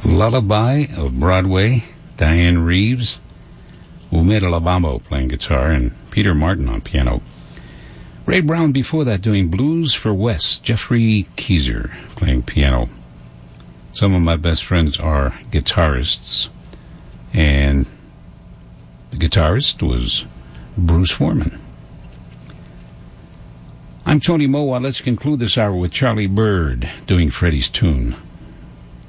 Lullaby of Broadway, Diane Reeves, Umed Alabamo playing guitar, and Peter Martin on piano. Ray Brown before that doing Blues for Wes, Jeffrey Keyser playing piano. Some of my best friends are guitarists, and the guitarist was Bruce Foreman. I'm Tony Moa. Let's conclude this hour with Charlie Bird doing Freddie's tune.